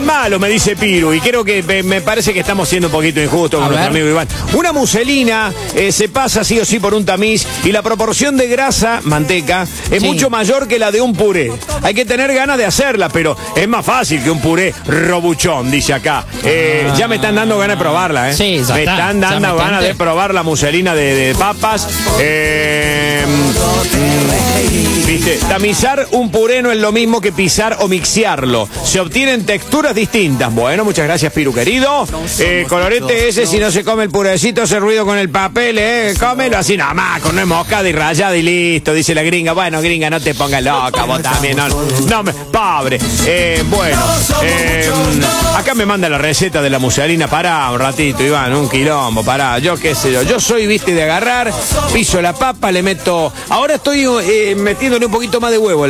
malo, me dice Piru, y creo que me parece que estamos siendo un poquito injustos con nuestro amigo Iván. Una muselina se pasa sí o sí por un tamiz y la proporción de grasa, manteca, es mucho mayor que la de un puré. Hay que tener ganas de hacerla, pero es más fácil que un puré robuchón, dice acá. Ya me están dando ganas de probarla, ¿eh? Sí, me están dando ganas de probar la muselina de papas. ¿Viste? Tamizar un puré no es lo mismo que pisar o mixearlo. Se obtienen texturas distintas. Bueno, muchas gracias, Piru, querido. Colorete ese, si no se come el purecito, hace ruido con el papel, cómelo así nada más, con nuez moscada y rallada y listo, dice la gringa. Bueno, gringa, no te pongas loca, vos también. No, pobre. Bueno, acá me manda la receta de la muselina. Pará un ratito, Iván, un quilombo, pará. Yo qué sé yo soy, viste, de agarrar, piso la papa, le meto... Ahora estoy metiéndole un poquito más de huevo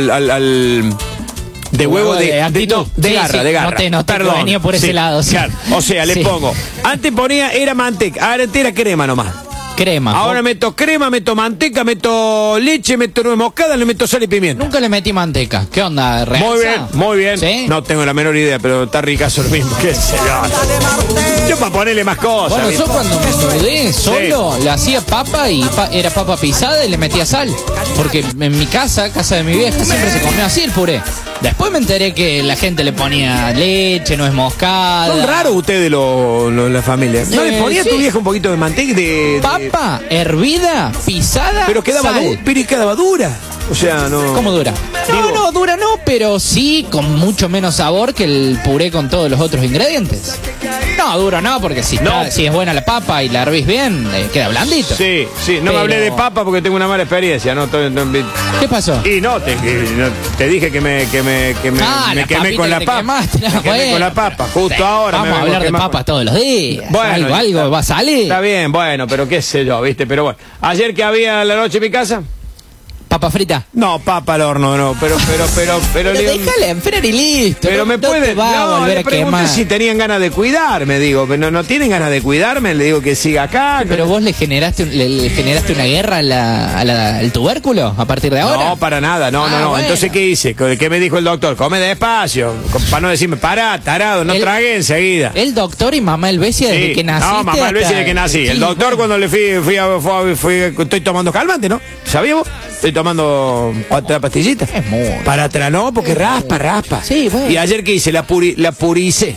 de huevo de garra. No te venía por ese lado. Sí. Claro. O sea, le pongo. Antes era manteca, ahora era crema nomás. Crema. Ahora meto crema, meto manteca, meto leche, meto nuez moscada, le meto sal y pimienta. Nunca le metí manteca. ¿Qué onda? ¿Realza? Muy bien. ¿Sí? No tengo la menor idea, pero está ricazo lo mismo. ¿Qué sé yo? Para ponerle más cosas. Bueno, yo cuando me mudé solo, le hacía papa y era papa pisada y le metía sal. Porque en mi casa de mi vieja, siempre se comía así el puré. Después me enteré que la gente le ponía leche, nuez moscada. Son raros ustedes la familia. ¿No le ponía a tu vieja un poquito de manteca? Papa hervida, pisada, pero quedaba dura. O sea, no... ¿Cómo dura? No, dura no, pero sí con mucho menos sabor que el puré con todos los otros ingredientes. No, dura no, porque si es buena la papa y la hervís bien, queda blandito. Sí, no me hablé de papa porque tengo una mala experiencia. ¿Qué pasó? Y te dije que me quemé con la papa. Me quemé con la papa, justo ahora. Vamos a hablar de papas todos los días. Bueno, algo va a salir. Está bien, bueno, pero qué sé yo, ¿viste? Pero bueno, ayer que había la noche en mi casa... ¿Papa frita? No, papa al horno, no, pero déjale enfriar y listo. Pero me puede... le pregunté si tenían ganas de cuidarme, digo, pero no tienen ganas de cuidarme, le digo que siga acá. Pero vos le generaste una guerra al tubérculo a partir de ahora. No, para nada, no. Bueno. Entonces, ¿qué hice? ¿Qué me dijo el doctor? Come despacio, para no decirme, pará, tarado, no tragué enseguida. El doctor y mamá Helvecia desde que naciste. No, mamá Helvecia desde que nací. El doctor cuando le fui estoy tomando calmante, ¿no? ¿Sabías vos? Estoy tomando 4 pastillitas. Es muy... Para atrás, no, porque raspa. Sí, bueno. Y ayer que hice, la puricé.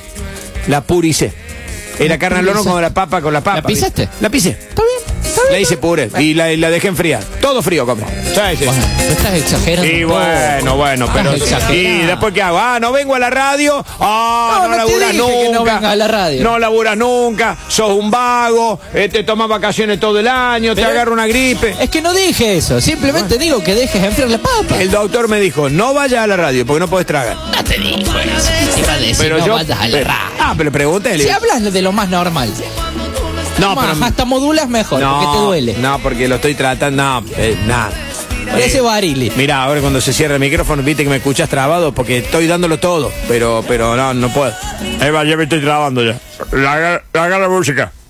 Era carne al horno con la papa. ¿La pisaste? La pisé. Está bien. La hice puré y la dejé enfriar. Todo frío, compa. Sí. Bueno, estás exagerando. Y bueno, pero... ¿Y después qué hago? No vengo a la radio. No laburas nunca. No vengas a la radio. No laburas nunca. Sos un vago. Te tomás vacaciones todo el año. Te agarra una gripe. Es que no dije eso. Simplemente digo que dejes enfriar la papa. El doctor me dijo, no vayas a la radio porque no podés tragar. No te digo eso. Iba a decir, pero no vayas a la radio. Pero pregúntale. Si hablas de lo más normal. No, pero hasta modulas mejor, porque te duele. No, porque lo estoy tratando. Nada. Parece Barili. Mira, ahora cuando se cierra el micrófono, viste que me escuchas trabado porque estoy dándolo todo. Pero no puedo. Eva, ya me estoy trabando ya. Haga la música.